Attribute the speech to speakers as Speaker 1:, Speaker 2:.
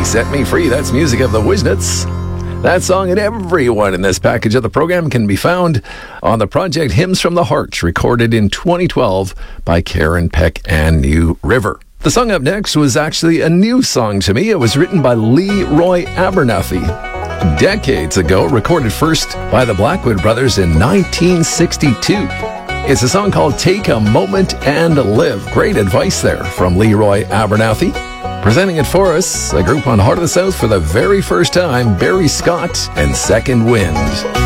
Speaker 1: Set Me Free. That's music of the Wisnets. That song and everyone in this package of the program can be found on the project Hymns from the Heart, recorded in 2012 by Karen Peck and New River. The song up next was actually a new song to me. It was written by Leroy Abernathy decades ago, recorded first by the Blackwood Brothers in 1962. It's a song called Take a Moment and Live. Great advice there from Leroy Abernathy. Presenting it for us, a group on Heart of the South for the very first time, Barry Scott and Second Wind.